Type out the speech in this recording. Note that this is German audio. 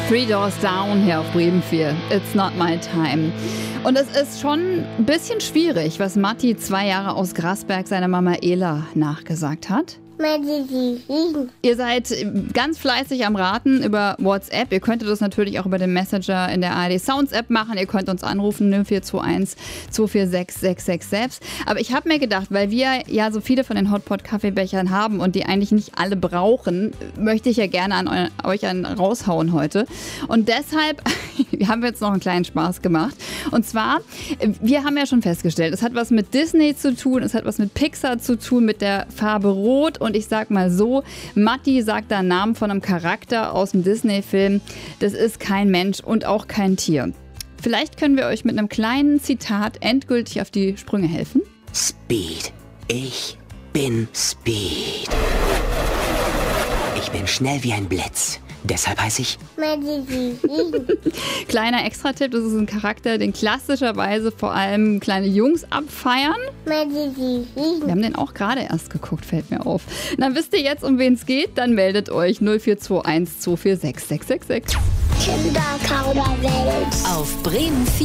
Three Doors Down hier auf Bremen 4. It's not my time. Und es ist schon ein bisschen schwierig, was Matti 2 Jahre aus Grasberg seiner Mama Ela nachgesagt hat. Ihr seid ganz fleißig am Raten über WhatsApp. Ihr könntet das natürlich auch über den Messenger in der ARD Sounds App machen. Ihr könnt uns anrufen 0421 246 666. Aber ich habe mir gedacht, weil wir ja so viele von den Hotpot Kaffeebechern haben und die eigentlich nicht alle brauchen, möchte ich ja gerne an euch einen raushauen heute. Und deshalb haben wir jetzt noch einen kleinen Spaß gemacht. Und zwar, wir haben ja schon festgestellt, es hat was mit Disney zu tun, es hat was mit Pixar zu tun, mit der Farbe Rot. Und ich sag mal so, Matti sagt da einen Namen von einem Charakter aus dem Disney-Film. Das ist kein Mensch und auch kein Tier. Vielleicht können wir euch mit einem kleinen Zitat endgültig auf die Sprünge helfen. Speed. Ich bin Speed. Ich bin schnell wie ein Blitz. Deshalb heiße ich... Kleiner Extra-Tipp, das ist ein Charakter, den klassischerweise vor allem kleine Jungs abfeiern. Wir haben den auch gerade erst geguckt, fällt mir auf. Na, wisst ihr jetzt, um wen es geht? Dann meldet euch 0421 246 666. Kinderkauderwelsch. Auf Bremen 4.